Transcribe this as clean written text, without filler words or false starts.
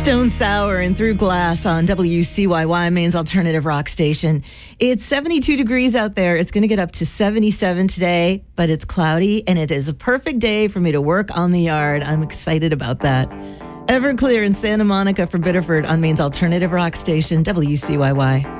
Stone Sour and Through Glass on WCYY, Maine's alternative rock station. It's 72 degrees out there. It's going to get up to 77 today, but it's cloudy, and it is a perfect day for me to work on the yard. I'm excited about that. Everclear in Santa Monica for Biddeford on Maine's alternative rock station, WCYY.